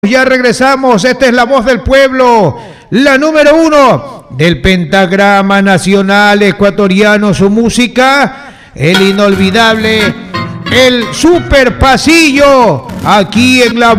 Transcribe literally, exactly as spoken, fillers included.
Ya regresamos, esta es la voz del pueblo, la número uno del pentagrama nacional ecuatoriano, su música, el inolvidable, el super pasillo, aquí en la